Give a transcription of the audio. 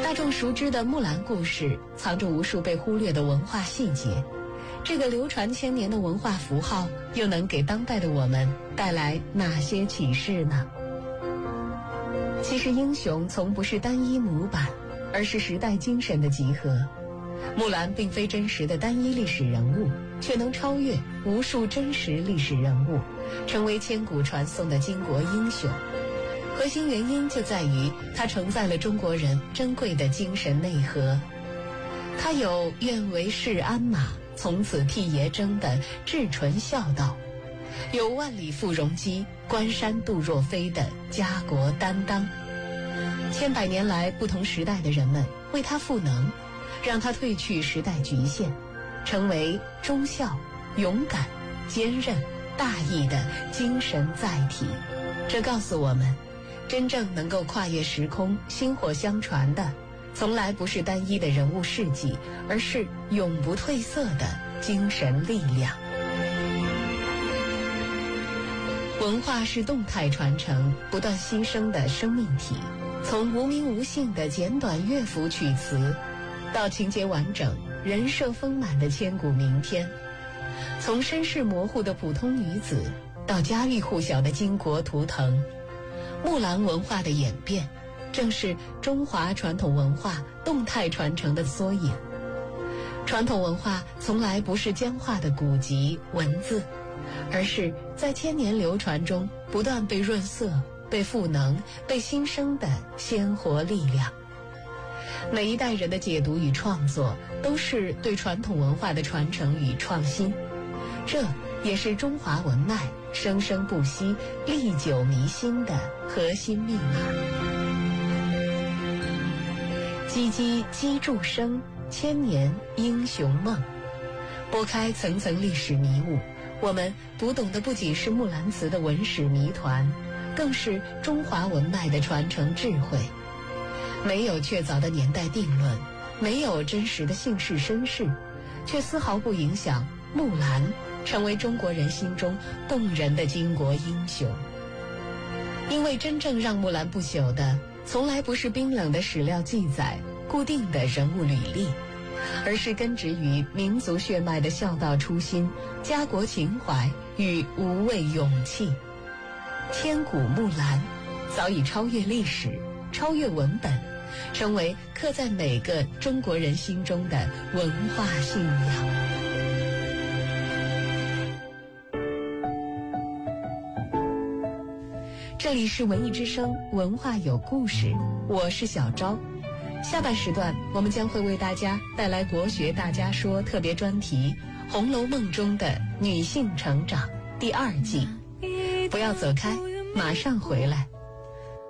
大众熟知的木兰故事藏着无数被忽略的文化细节，这个流传千年的文化符号又能给当代的我们带来哪些启示呢？其实英雄从不是单一模板，而是时代精神的集合。木兰并非真实的单一历史人物，却能超越无数真实历史人物，成为千古传颂的巾帼英雄。核心原因就在于它承载了中国人珍贵的精神内核。它有愿为市鞍马，从此替爷征的至纯孝道，有万里赴戎机，关山度若飞的家国担当。千百年来，不同时代的人们为他赋能，让他褪去时代局限，成为忠孝、勇敢、坚韧、大义的精神载体。这告诉我们，真正能够跨越时空、薪火相传的，从来不是单一的人物事迹，而是永不褪色的精神力量。文化是动态传承、不断牺牲的生命体，从无名无姓的简短乐府曲词，到情节完整、人设丰满的千古名篇；从身世模糊的普通女子，到家喻户晓的巾帼图腾。木兰文化的演变，正是中华传统文化动态传承的缩影。传统文化从来不是僵化的古籍文字，而是在千年流传中不断被润色、被赋能、被新生的鲜活力量。每一代人的解读与创作，都是对传统文化的传承与创新，这也是中华文脉生生不息、历久弥新的核心密码。唧唧鸡筑声，千年英雄梦。拨开层层历史迷雾，我们读懂的不仅是木兰辞的文史谜团，更是中华文脉的传承智慧。没有确凿的年代定论，没有真实的姓氏身世，却丝毫不影响木兰成为中国人心中动人的巾帼英雄。因为真正让木兰不朽的，从来不是冰冷的史料记载、固定的人物履历，而是根植于民族血脉的孝道初心、家国情怀与无畏勇气。千古木兰早已超越历史，超越文本，成为刻在每个中国人心中的文化信仰。这里是文艺之声，文化有故事，我是小昭。下半时段我们将会为大家带来国学大家说特别专题《红楼梦中的女性成长》第2季。不要走开，马上回来。